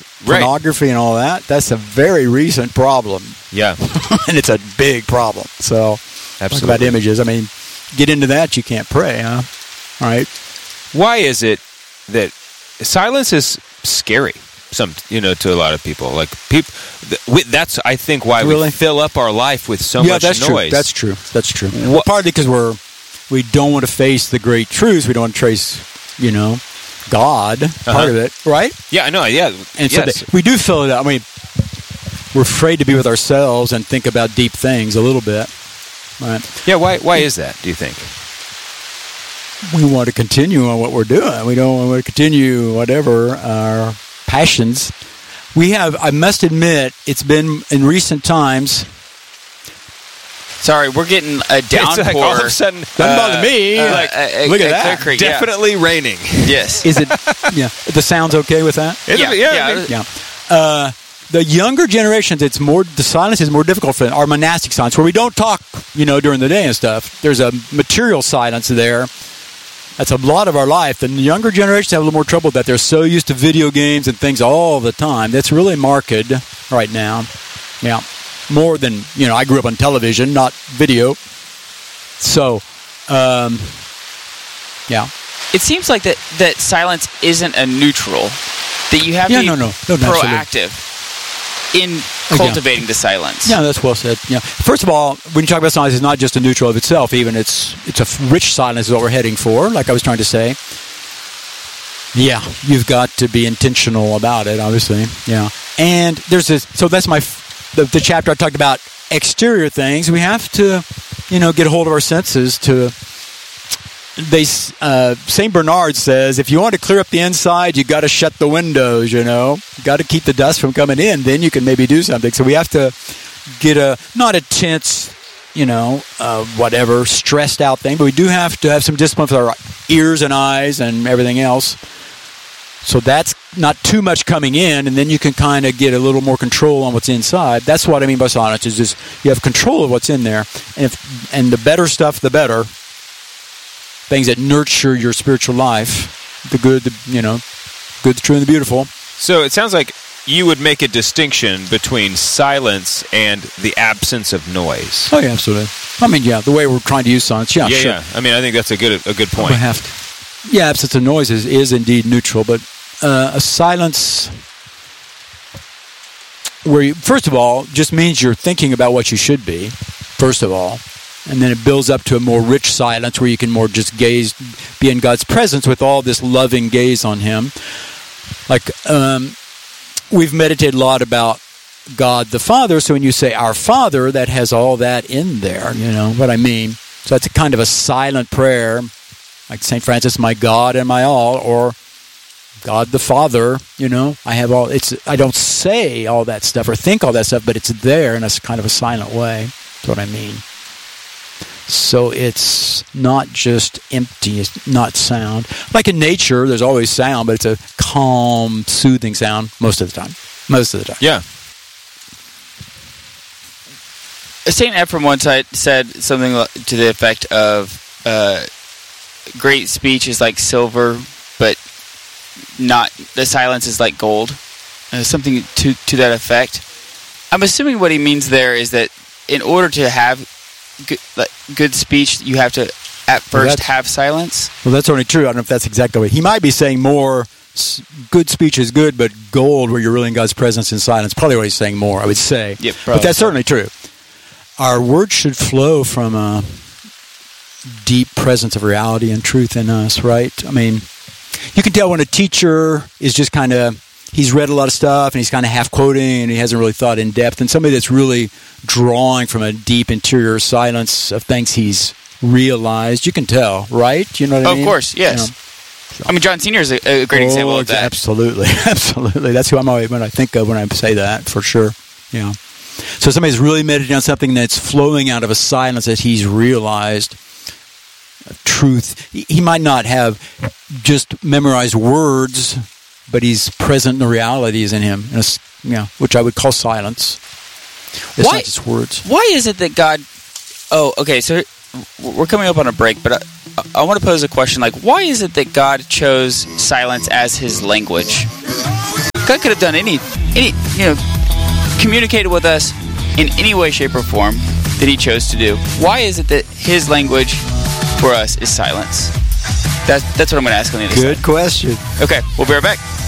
pornography and all that, that's a very recent problem. Yeah. And it's a big problem. So, Absolutely. talk about images. I mean, get into that, you can't pray, huh? All right. Why is it that silence is scary? To a lot of people, like that's I think why we fill up our life with so much noise. That's true. Partly because we don't want to face the great truths. We don't want to trace, God. Part of it, right? Yeah, I know. Yeah, and so we do fill it up. I mean, we're afraid to be with ourselves and think about deep things a little bit. Right? Yeah. Why is that? Do you think? We want to continue on what we're doing. We don't want to continue whatever our passions. I must admit, it's been in recent times. Sorry, we're getting a downpour. It's like all of a sudden, doesn't bother me. Look at that. Creek, definitely raining. Yes. Is it? Yeah. The sound's okay with that? Yeah. The younger generations, the silence is more difficult for them. Our monastic silence, where we don't talk, during the day and stuff. There's a material silence there. That's a lot of our life. And the younger generations have a little more trouble with that. They're so used to video games and things all the time. That's really marked right now. Yeah. More than, I grew up on television, not video. So, yeah. It seems like that silence isn't a neutral. That you have to be proactive in cultivating the silence. Yeah, that's well said. Yeah. First of all, when you talk about silence, it's not just a neutral of itself. Even it's a rich silence is what we're heading for, like I was trying to say. Yeah, you've got to be intentional about it, obviously. Yeah. And there's this, so that's the chapter I talked about exterior things. We have to, get a hold of our senses to, St. Bernard says, if you want to clear up the inside, you got to shut the windows, You got to keep the dust from coming in, then you can maybe do something. So we have to get not a tense, whatever, stressed out thing, but we do have to have some discipline with our ears and eyes and everything else. So that's not too much coming in, and then you can kind of get a little more control on what's inside. That's what I mean by silence, is just you have control of what's in there. And the better stuff, the better. Things that nurture your spiritual life, the good, good, the true, and the beautiful. So it sounds like you would make a distinction between silence and the absence of noise. Oh, yeah, absolutely. I mean, the way we're trying to use silence, sure. Yeah. I mean, I think that's a good point. Absence of noise is indeed neutral, but a silence where first of all, just means you're thinking about what you should be, first of all. And then it builds up to a more rich silence where you can more just be in God's presence with all this loving gaze on Him. Like, we've meditated a lot about God the Father, so when you say our Father, that has all that in there, what I mean. So it's a kind of a silent prayer, like St. Francis, my God and my all, or God the Father, I have all, I don't say all that stuff or think all that stuff, but it's there in a kind of a silent way. That's what I mean. So it's not just empty, it's not sound. Like in nature, there's always sound, but it's a calm, soothing sound most of the time. Yeah. St. Ephrem once said something to the effect of, great speech is like silver, but the silence is like gold. Something to that effect. I'm assuming what he means there is that in order to have good speech, you have to at first have silence. Well, that's only true. I don't know if that's exactly what he might be saying. More good speech is good, but gold, where you're really in God's presence in silence, probably what he's saying more, I would say. Yep, but that's certainly true. Our words should flow from a deep presence of reality and truth in us, right? I mean, you can tell when a teacher is just kind of, he's read a lot of stuff and he's kind of half quoting and he hasn't really thought in depth, and somebody that's really drawing from a deep interior silence of things he's realized, you can tell, right? You know what I mean? Of course, yes. So. I mean, John Senior is a great example of that. Absolutely. That's who I'm always, when I think of when I say that, for sure. Yeah. So somebody's really meditating on something that's flowing out of a silence that he's realized. Truth. He might not have just memorized words, but he's present in the realities in him, which I would call silence. It's not just words. Why is it that God... Oh, okay, so we're coming up on a break, but I want to pose a question like, why is it that God chose silence as his language? Because God could have done any, communicated with us in any way, shape, or form that He chose to do. Why is it that His language for us is silence? That's what I'm going to ask on the other side. Good question. Okay, we'll be right back.